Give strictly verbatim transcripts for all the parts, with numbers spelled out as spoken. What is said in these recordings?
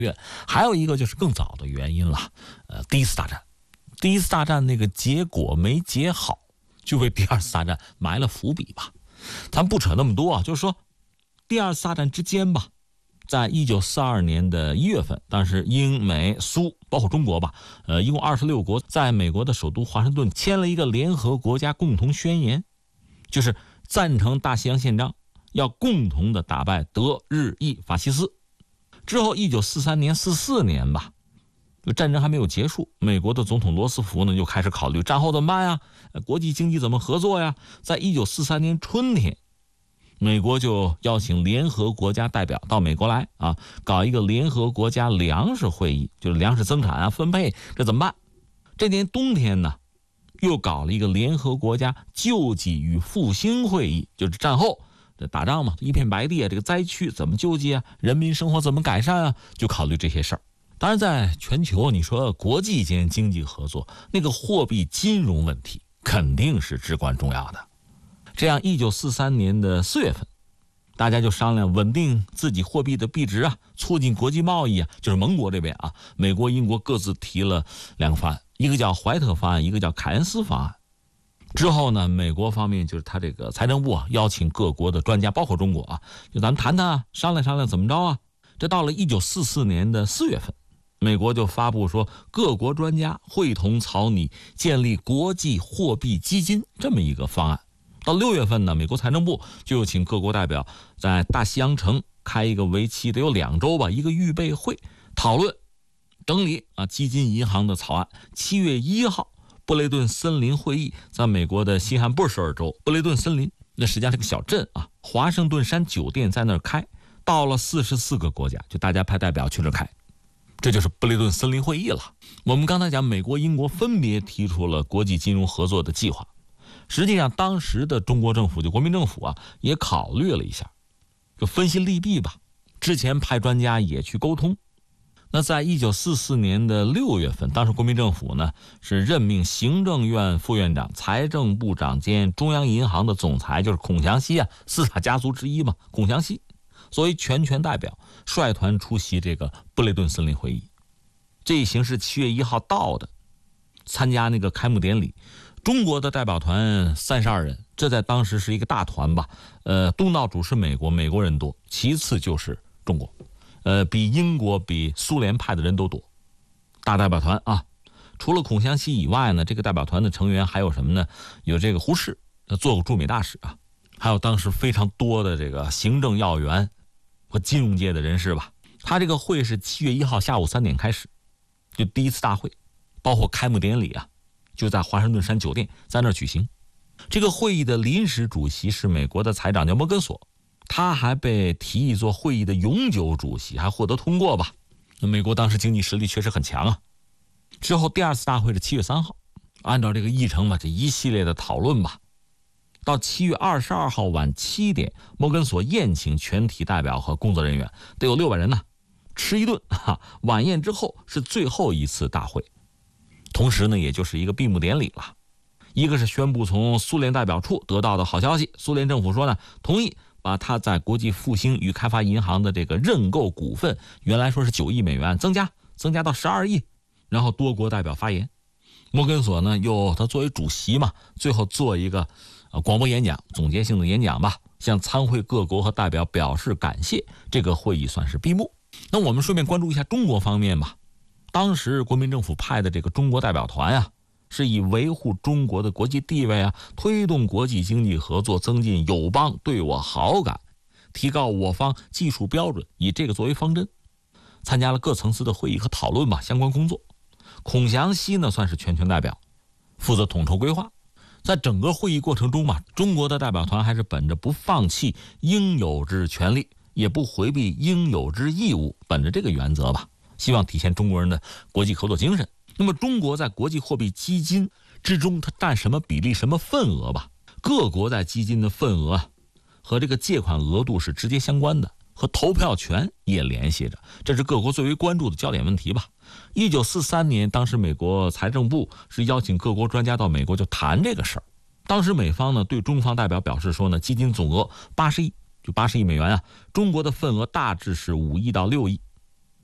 还有一个就是更早的原因了，呃，第一次大战，第一次大战那个结果没结好，就为第二次大战埋了伏笔吧。咱不扯那么多啊，就是说，第二次大战之间吧，在一九四二年的一月份，当时英美苏包括中国吧，呃，一共二十六国在美国的首都华盛顿签了一个联合国家共同宣言，就是赞成大西洋宪章，要共同的打败德日意法西斯。之后一九四三年四四年吧，战争还没有结束，美国的总统罗斯福呢就开始考虑战后怎么办呀，国际经济怎么合作呀。在一九四三年春天，美国就邀请联合国家代表到美国来啊，搞一个联合国家粮食会议，就是粮食增产啊、分配，这怎么办？这年冬天呢，又搞了一个联合国家救济与复兴会议，就是战后这打仗嘛，一片白地啊，这个灾区怎么救济啊，人民生活怎么改善啊，就考虑这些事儿。当然，在全球，你说国际间经济合作，那个货币金融问题肯定是至关重要的。这样，一九四三年的四月份，大家就商量稳定自己货币的币值啊，促进国际贸易啊，就是盟国这边啊，美国、英国各自提了两个方案，一个叫怀特方案，一个叫凯恩斯方案。之后呢，美国方面就是他这个财政部啊，邀请各国的专家，包括中国啊，就咱们谈谈啊，商量商量怎么着啊。这到了一九四四年的四月份，美国就发布说，各国专家会同草拟建立国际货币基金这么一个方案。到六月份呢，美国财政部就请各国代表在大西洋城开一个为期得有两周吧，一个预备会，讨论整理啊基金银行的草案。七月一号，布雷顿森林会议在美国的新罕布什尔州布雷顿森林，那实际上是个小镇啊，华盛顿山酒店在那儿开，到了四十四个国家，就大家派代表去这儿开。这就是布雷顿森林会议了。我们刚才讲，美国、英国分别提出了国际金融合作的计划。实际上，当时的中国政府，就国民政府啊，也考虑了一下，就分析利弊吧。之前派专家也去沟通。那在一九四四年的六月份，当时国民政府呢是任命行政院副院长、财政部长兼中央银行的总裁，就是孔祥熙啊，四大家族之一嘛，孔祥熙作为全权代表率团出席这个布雷顿森林会议。这一行是七月一号到的，参加那个开幕典礼。中国的代表团三十二人，这在当时是一个大团吧。呃，东道主是美国，美国人多，其次就是中国，呃，比英国、比苏联派的人都多。大代表团啊，除了孔祥熙以外呢，这个代表团的成员还有什么呢？有这个胡适，他做过驻美大使啊，还有当时非常多的这个行政要员和金融界的人士吧。他这个会是七月一号下午三点开始，就第一次大会，包括开幕典礼啊，就在华盛顿山酒店在那儿举行。这个会议的临时主席是美国的财长叫摩根索，他还被提议做会议的永久主席，还获得通过吧。那美国当时经济实力确实很强啊。之后第二次大会是七月三号，按照这个议程吧，这一系列的讨论吧，到七月二十二号晚七点，摩根索宴请全体代表和工作人员，得有六百人呢，吃一顿哈。晚宴之后是最后一次大会，同时呢，也就是一个闭幕典礼了。一个是宣布从苏联代表处得到的好消息，苏联政府说呢，同意把他在国际复兴与开发银行的这个认购股份，原来说是九亿美元，增加增加到十二亿。然后多国代表发言，摩根索呢又他作为主席嘛，最后做一个呃广播演讲，总结性的演讲吧，向参会各国和代表表示感谢。这个会议算是闭幕。那我们顺便关注一下中国方面吧。当时国民政府派的这个中国代表团啊，是以维护中国的国际地位啊，推动国际经济合作，增进友邦对我好感，提高我方技术标准，以这个作为方针，参加了各层次的会议和讨论吧，相关工作。孔祥熙呢算是全权代表，负责统筹规划。在整个会议过程中嘛，中国的代表团还是本着不放弃应有之权利，也不回避应有之义务，本着这个原则吧，希望体现中国人的国际合作精神。那么中国在国际货币基金之中，它占什么比例、什么份额吧？各国在基金的份额和这个借款额度是直接相关的，和投票权也联系着，这是各国最为关注的焦点问题吧。一九四三年，当时美国财政部是邀请各国专家到美国就谈这个事儿。当时美方呢对中方代表表示说呢，基金总额八十亿，就八十亿美元啊，中国的份额大致是五亿到六亿。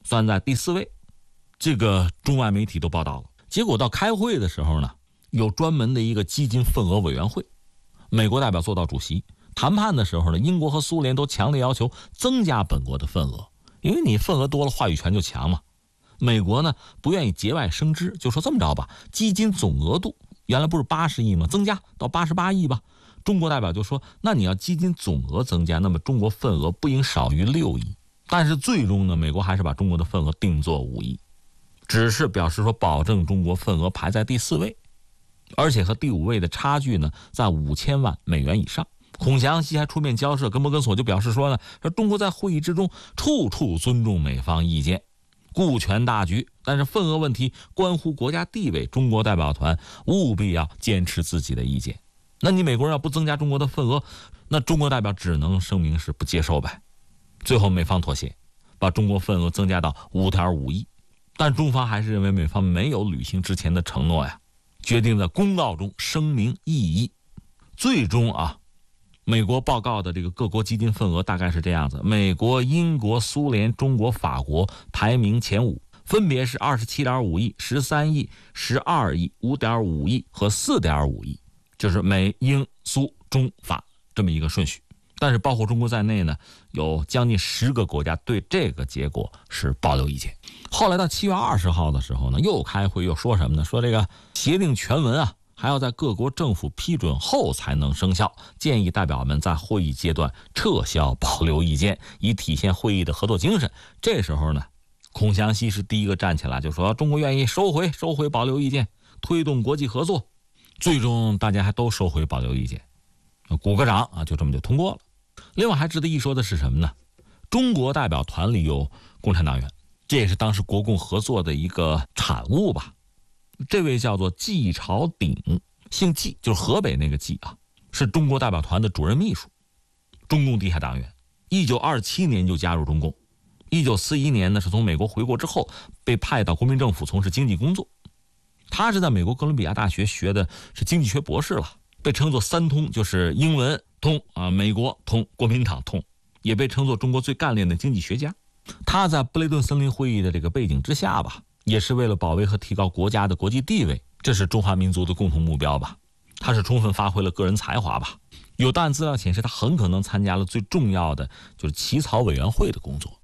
算在第四位。这个中外媒体都报道了。结果到开会的时候呢，有专门的一个基金份额委员会，美国代表做到主席。谈判的时候呢，英国和苏联都强烈要求增加本国的份额，因为你份额多了，话语权就强嘛。美国呢不愿意节外生枝，就说这么着吧，基金总额度原来不是八十亿吗？增加到八十八亿吧。中国代表就说，那你要基金总额增加，那么中国份额不应少于六亿。但是最终呢，美国还是把中国的份额定作五亿，只是表示说保证中国份额排在第四位，而且和第五位的差距呢在五千万美元以上。孔祥熙还出面交涉，跟摩根索就表示说呢，说中国在会议之中处处尊重美方意见，顾全大局，但是份额问题关乎国家地位，中国代表团务必要坚持自己的意见。那你美国人要不增加中国的份额，那中国代表只能声明是不接受呗。最后美方妥协，把中国份额增加到 五点五亿，但中方还是认为美方没有履行之前的承诺呀，决定在公告中声明异议。最终啊，美国报告的这个各国基金份额大概是这样子：美国、英国、苏联、中国、法国排名前五，分别是 二十七点五亿、十三亿、十二亿、五点五亿和 四点五亿，就是美、英、苏、中、法这么一个顺序。但是包括中国在内呢，有将近十个国家对这个结果是保留意见。后来到七月二十号的时候呢，又开会又说什么呢？说这个协定全文啊，还要在各国政府批准后才能生效，建议代表们在会议阶段撤销保留意见，以体现会议的合作精神。这时候呢，孔祥熙是第一个站起来，就说中国愿意收回收回保留意见，推动国际合作。最终大家还都收回保留意见，鼓个掌啊，就这么就通过了。另外还值得一说的是什么呢？中国代表团里有共产党员，这也是当时国共合作的一个产物吧。这位叫做季朝鼎，姓季，就是河北那个季啊，是中国代表团的主任秘书，中共地下党员。一九二七年就加入中共，一九四一年呢是从美国回国之后被派到国民政府从事经济工作。他是在美国哥伦比亚大学学的是经济学博士了，被称作三通，就是英文通啊，美国通，国民党通，也被称作中国最干练的经济学家。他在布雷顿森林会议的这个背景之下吧，也是为了保卫和提高国家的国际地位，这是中华民族的共同目标吧。他是充分发挥了个人才华吧。有档案资料显示，他很可能参加了最重要的就是起草委员会的工作。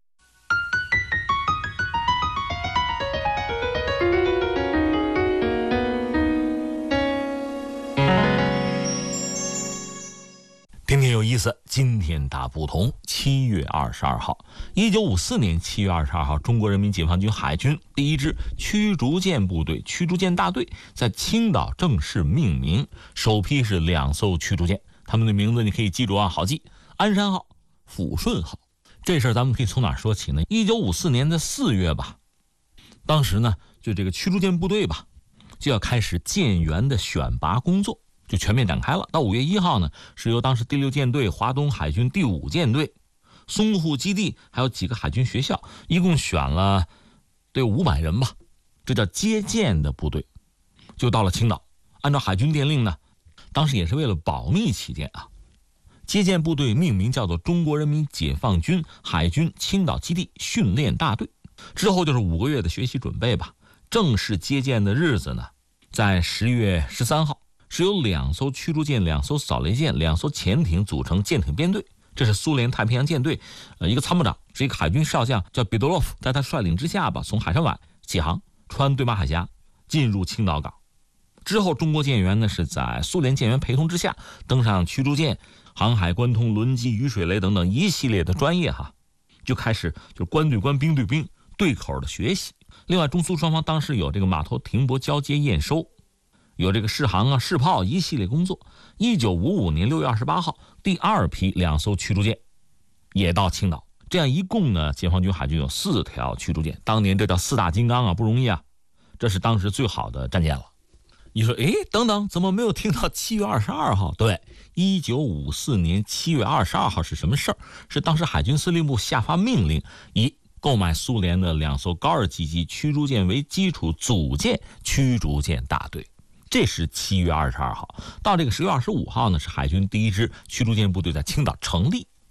今天有意思，今天大不同。七月二十二号，一九五四年七月二十二号，中国人民解放军海军第一支驱逐舰部队驱逐舰大队在青岛正式命名，首批是两艘驱逐舰，他们的名字你可以记住啊，好记：鞍山号、抚顺号。这事儿咱们可以从哪说起呢？一九五四年的四月吧，当时呢，就这个驱逐舰部队吧，就要开始舰员的选拔工作。就全面展开了。到五月一号呢，是由当时第六舰队、华东海军第五舰队、淞沪基地还有几个海军学校，一共选了得有五百人吧，这叫接舰的部队，就到了青岛。按照海军电令呢，当时也是为了保密起见啊，接舰部队命名叫做中国人民解放军海军青岛基地训练大队。之后就是五个月的学习准备吧。正式接舰的日子呢，在十月十三号。是由两艘驱逐舰、两艘扫雷舰、两艘潜艇组成舰艇编队，这是苏联太平洋舰队，呃，一个参谋长是一个海军少将叫彼得洛夫，在他率领之下吧，从海参崴起航，穿对马海峡，进入青岛港。之后，中国舰员呢是在苏联舰员陪同之下，登上驱逐舰、航海关通、轮机、雨水雷等等一系列的专业哈，就开始就官对官、兵对兵对口的学习。另外，中苏双方当时有这个码头停泊交接验收。有这个试航啊、试炮一系列工作。一九五五年六月二十八号，第二批两艘驱逐舰也到青岛。这样一共呢，解放军海军有四条驱逐舰。当年这叫四大金刚啊，不容易啊，这是当时最好的战舰了。你说，诶，等等，怎么没有听到七月二十二号？对，一九五四年七月二十二号是什么事儿？是当时海军司令部下发命令，以购买苏联的两艘高尔基级驱逐舰为基础，组建驱逐舰大队。这是七月二十二号。到这个十月二十五号呢，是海军第一支驱逐舰部队在青岛成立。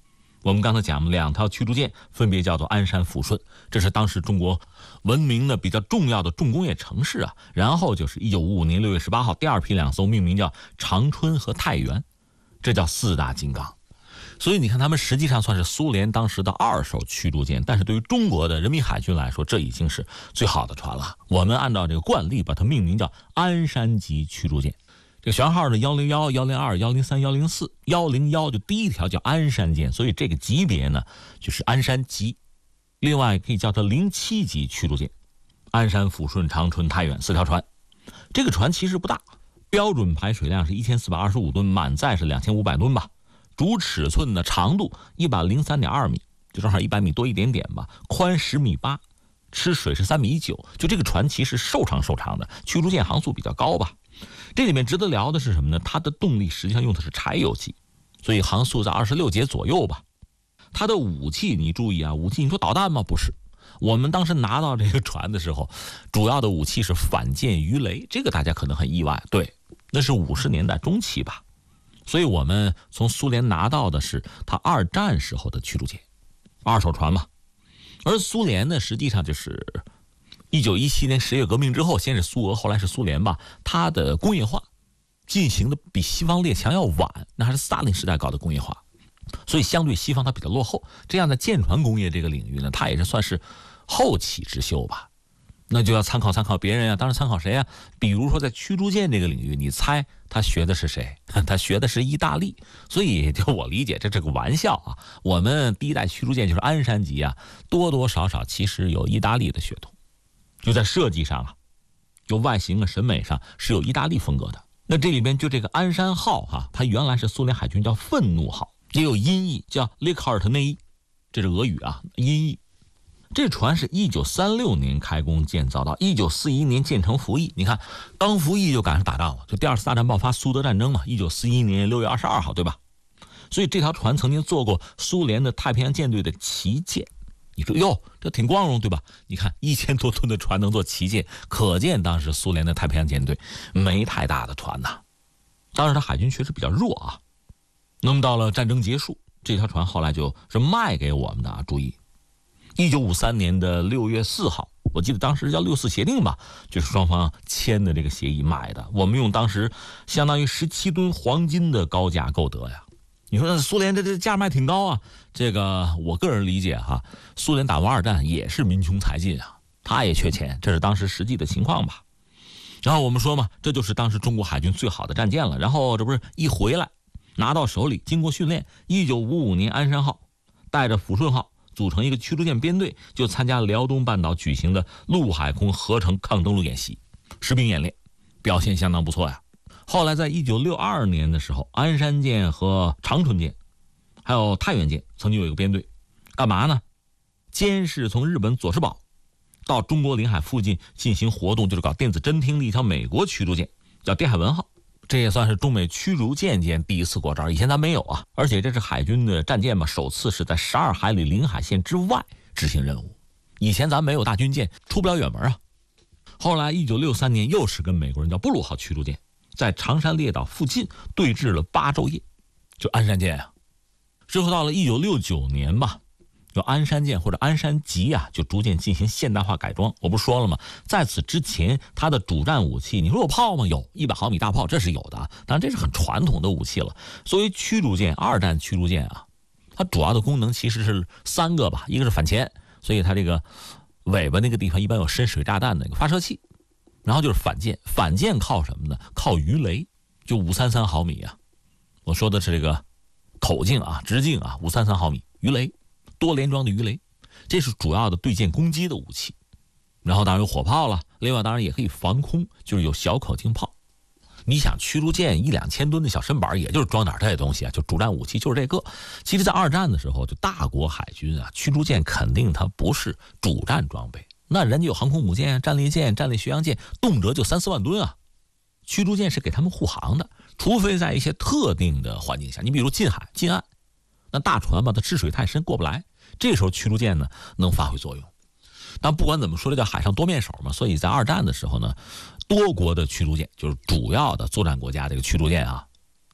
我们刚才讲两条驱逐舰分别叫做鞍山、抚顺，这是当时中国文明的比较重要的重工业城市啊。然后就是一九五五年六月十八号，第二批两艘命名叫长春和太原，这叫四大金刚。所以你看，他们实际上算是苏联当时的二手驱逐舰，但是对于中国的人民海军来说，这已经是最好的船了。我们按照这个惯例，把它命名叫鞍山级驱逐舰。这个舷号的幺零一、幺零二、幺零三、幺零四、幺零一就第一条叫鞍山舰，所以这个级别呢就是鞍山级。另外可以叫它零七级驱逐舰，鞍山、抚顺、长春、太原四条船。这个船其实不大，标准排水量是一千四百二十五吨，满载是两千五百吨吧。主尺寸的长度一百零三点二米，就正好一百米多一点点吧，宽十米八，吃水是三米九。就这个船其实瘦长瘦长的，驱逐舰航速比较高吧。这里面值得聊的是什么呢？它的动力实际上用的是柴油机，所以航速在二十六节左右吧。它的武器你注意啊，武器你说导弹吗？不是。我们当时拿到这个船的时候，主要的武器是反舰鱼雷，这个大家可能很意外，对，那是五十年代中期吧。所以我们从苏联拿到的是它二战时候的驱逐舰，二手船嘛。而苏联呢，实际上就是一九一七年十月革命之后，先是苏俄，后来是苏联吧，它的工业化进行的比西方列强要晚，那还是斯大林时代搞的工业化，所以相对西方它比较落后。这样的舰船工业这个领域呢，它也是算是后起之秀吧。那就要参考参考别人呀、啊，当然参考谁呀、啊？比如说在驱逐舰这个领域，你猜他学的是谁？他学的是意大利。所以就我理解，这是个玩笑啊。我们第一代驱逐舰就是鞍山级啊，多多少少其实有意大利的血统，就在设计上啊，就外形啊、审美上是有意大利风格的。那这里边就这个鞍山号哈、啊，它原来是苏联海军叫愤怒号，也有音译叫列克尔特内伊，这是俄语啊，音译。这船是一九三六年开工建造到一九四一年建成服役，你看刚服役就赶上打仗了，就第二次大战爆发，苏德战争嘛，一九四一年六月二十二号，对吧？所以这条船曾经做过苏联的太平洋舰队的旗舰。你说哟，这挺光荣对吧？你看一千多吨的船能做旗舰，可见当时苏联的太平洋舰队没太大的船呐。当然它海军确实比较弱啊。那么到了战争结束，这条船后来就是卖给我们的啊，注意。一九五三年的六月四号，我记得当时叫六四协定吧，就是双方签的这个协议买的。我们用当时相当于十七吨黄金的高价购得呀。你说苏联这这价卖挺高啊？这个我个人理解哈，苏联打完二战也是民穷财尽啊，他也缺钱，这是当时实际的情况吧。然后我们说嘛，这就是当时中国海军最好的战舰了。然后这不是一回来拿到手里，经过训练，一九五五年鞍山号带着抚顺号组成一个驱逐舰编队，就参加辽东半岛举行的陆海空合成抗登陆演习，实兵演练，表现相当不错呀。后来在一九六二年的时候，鞍山舰和长春舰还有太原舰曾经有一个编队，干嘛呢？监视从日本佐世保到中国领海附近进行活动，就是搞电子侦听的一条美国驱逐舰，叫电海文号。这也算是中美驱逐舰间第一次过招，以前咱没有啊。而且这是海军的战舰嘛，首次是在十二海里领海线之外执行任务。以前咱没有大军舰，出不了远门啊。后来一九六三年又是跟美国人叫布鲁号驱逐舰，在长山列岛附近对峙了八昼夜，就鞍山舰啊。之后到了一九六九年吧，就鞍山舰或者鞍山级啊，就逐渐进行现代化改装。我不是说了吗？在此之前，它的主战武器，你说有炮吗？有一百毫米大炮，这是有的。当然，这是很传统的武器了。作为驱逐舰，二战驱逐舰啊，它主要的功能其实是三个吧，一个是反潜，所以它这个尾巴那个地方一般有深水炸弹的一个发射器，然后就是反舰。反舰靠什么呢？靠鱼雷，就五三三毫米啊。我说的是这个口径啊，直径啊，五三三毫米鱼雷。多连装的鱼雷，这是主要的对舰攻击的武器。然后当然有火炮了，另外当然也可以防空，就是有小口径炮。你想驱逐舰一两千吨的小身板，也就是装点这些东西啊，就主战武器就是这个。其实在二战的时候，就大国海军啊，驱逐舰肯定它不是主战装备，那人家有航空母舰、战列舰、战列巡洋舰，动辄就三四万吨啊。驱逐舰是给他们护航的，除非在一些特定的环境下，你比如近海、近岸，那大船嘛，它吃水太深过不来。这时候驱逐舰呢能发挥作用。但不管怎么说，这叫海上多面手嘛。所以在二战的时候呢，多国的驱逐舰，就是主要的作战国家这个驱逐舰啊，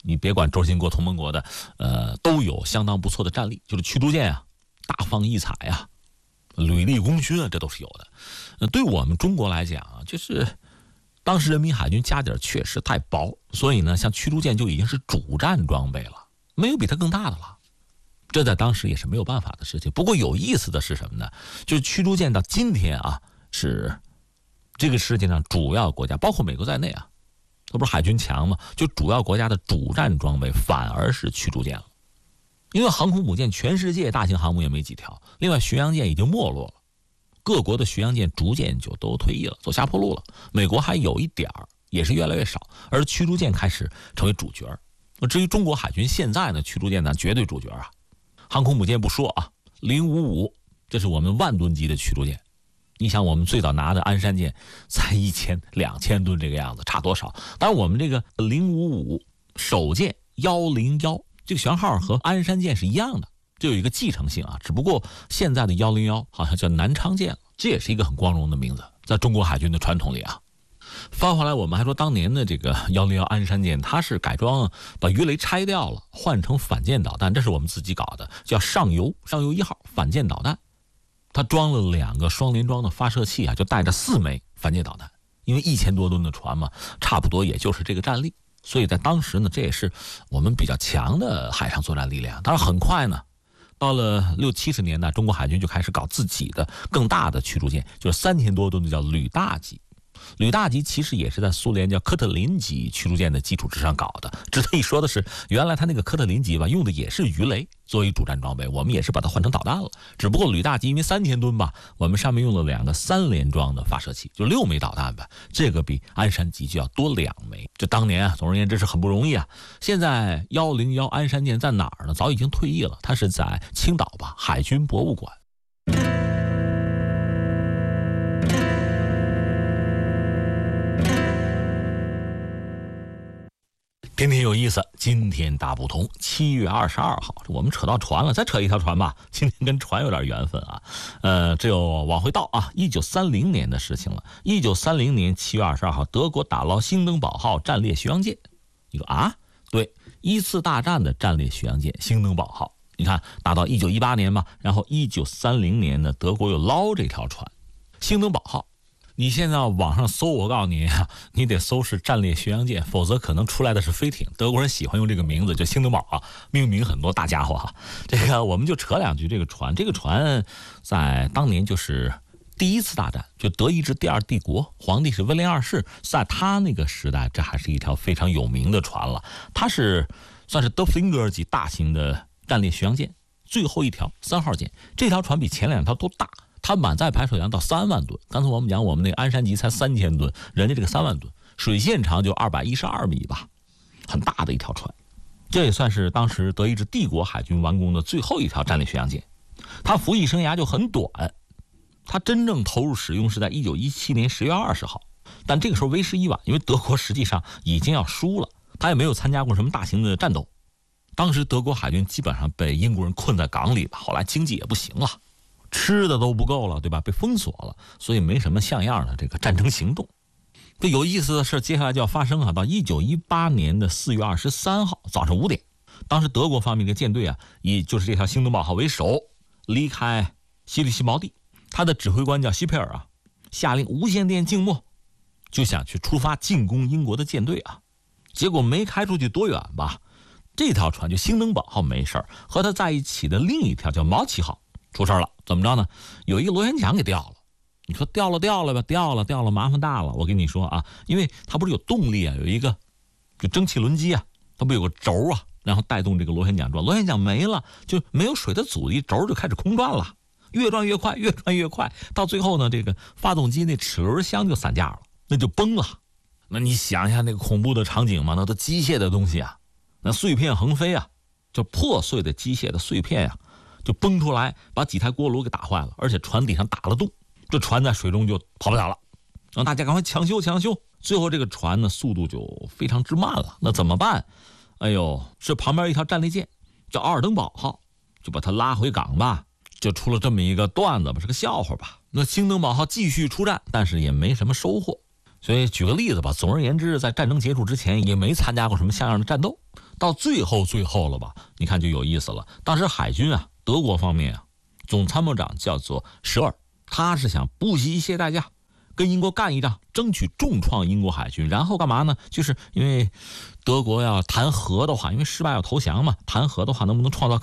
你别管轴心国、同盟国的，呃，都有相当不错的战力，就是驱逐舰啊，大放异彩啊，屡立功勋啊，这都是有的。呃，对我们中国来讲啊，就是当时人民海军家底儿确实太薄，所以呢，像驱逐舰就已经是主战装备了，没有比它更大的了。这在当时也是没有办法的事情。不过有意思的是什么呢？就是驱逐舰到今天啊，是这个世界上主要国家，包括美国在内啊，它不是海军强吗？就主要国家的主战装备反而是驱逐舰了。因为航空母舰全世界大型航母也没几条，另外巡洋舰已经没落了，各国的巡洋舰逐渐就都退役了，走下坡路了。美国还有一点儿，也是越来越少，而驱逐舰开始成为主角。至于中国海军现在呢，驱逐舰呢绝对主角啊。航空母舰不说啊，零五五这是我们万吨级的驱逐舰。你想我们最早拿的鞍山舰才一千两千吨这个样子，差多少？当然我们这个零五五首舰幺零一这个舷号和鞍山舰是一样的，这有一个继承性啊。只不过现在的幺零一好像叫南昌舰了，这也是一个很光荣的名字，在中国海军的传统里啊。翻回来我们还说当年的这个幺零一鞍山舰，它是改装把鱼雷拆掉了，换成反舰导弹，这是我们自己搞的，叫上游上游一号反舰导弹。它装了两个双联装的发射器啊，就带着四枚反舰导弹。因为一千多吨的船嘛，差不多也就是这个战力，所以在当时呢，这也是我们比较强的海上作战力量。当然很快呢，到了六七十年代，中国海军就开始搞自己的更大的驱逐舰，就是三千多吨的叫旅大级。旅大级其实也是在苏联叫科特林级驱逐舰的基础之上搞的。值得一说的是，原来它那个科特林级吧，用的也是鱼雷作为主战装备，我们也是把它换成导弹了。只不过旅大级因为三千吨吧，我们上面用了两个三联装的发射器，就六枚导弹吧，这个比鞍山级就要多两枚。这当年啊，总而言之是很不容易啊。现在幺零一鞍山舰在哪儿呢？早已经退役了，它是在青岛吧，海军博物馆。天天有意思，今天大不同。七月二十二号，我们扯到船了，再扯一条船吧。今天跟船有点缘分啊，呃，这又往回倒啊，一九三零年的事情了。一九三零年七月二十二号，德国打捞兴登堡号战列巡洋舰。你说啊，对，一次大战的战列巡洋舰兴登堡号。你看，打到一九一八年嘛，然后一九三零年呢，德国又捞这条船，兴登堡号。你现在网上搜，我告诉你啊，你得搜是战列巡洋舰，否则可能出来的是飞艇。德国人喜欢用这个名字，就兴登堡啊，命名很多大家伙哈。这个我们就扯两句这个船，这个船在当年就是第一次大战，就德意志第二帝国，皇帝是威廉二世，在他那个时代，这还是一条非常有名的船了。它是算是德弗林格级大型的战列巡洋舰，最后一条三号舰，这条船比前两条都大。它满载排水量到三万吨，刚才我们讲我们那个鞍山级才三千吨，人家这个三万吨，水线长就二百一十二米吧，很大的一条船。这也算是当时德意志帝国海军完工的最后一条战列巡洋舰。它服役生涯就很短，它真正投入使用是在一九一七年十月二十号，但这个时候为时已晚，因为德国实际上已经要输了，它也没有参加过什么大型的战斗。当时德国海军基本上被英国人困在港里吧，后来经济也不行了。吃的都不够了，对吧？被封锁了，所以没什么像样的这个战争行动。这有意思的事接下来就要发生啊！到一九一八年的四月二十三号早上五点，当时德国方面的舰队啊，以就是这条兴登堡号为首，离开西里西锚地。他的指挥官叫希佩尔啊，下令无线电静默，就想去出发进攻英国的舰队啊。结果没开出去多远吧，这条船就兴登堡号没事，和他在一起的另一条叫毛奇号出事了。怎么着呢？有一个螺旋桨给掉了。你说掉了掉了吧，掉了掉了，麻烦大了。我跟你说啊，因为它不是有动力啊，有一个就蒸汽轮机啊，它不有个轴啊，然后带动这个螺旋桨转。螺旋桨没了，就没有水的阻力，轴就开始空转了，越转越快，越转越快，到最后呢，这个发动机那齿轮箱就散架了，那就崩了。那你想一下那个恐怖的场景嘛，那都机械的东西啊，那碎片横飞啊，就破碎的机械的碎片啊。就崩出来，把几台锅炉给打坏了，而且船底上打了洞，这船在水中就跑不了了，让大家赶快抢修抢修。最后这个船呢，速度就非常之慢了，那怎么办？哎呦，是旁边一条战列舰叫奥尔登堡号，就把它拉回港吧，就出了这么一个段子吧，是个笑话吧。那兴登堡号继续出战，但是也没什么收获。所以举个例子吧，总而言之，在战争结束之前也没参加过什么像样的战斗。 到最后最后了吧，你看就有意思了。当时海军啊，德国方面啊，总参谋长叫做舍尔，他是想不惜一切代价跟英国干一仗，争取重创英国海军，然后干嘛呢？就是因为德国要谈和的话，因为失败要投降嘛，谈和的话能不能创造